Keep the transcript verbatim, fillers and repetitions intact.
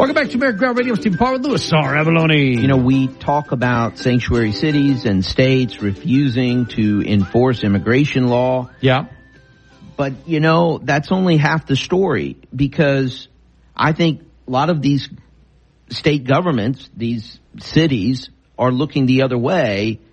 Welcome back to American Ground Radio. Steve Paul with Louis Sar Abalone. You know, we talk about sanctuary cities and states refusing to enforce immigration law. Yeah. But, you know, that's only half the story, because I think a lot of these state governments, these cities, are looking the other way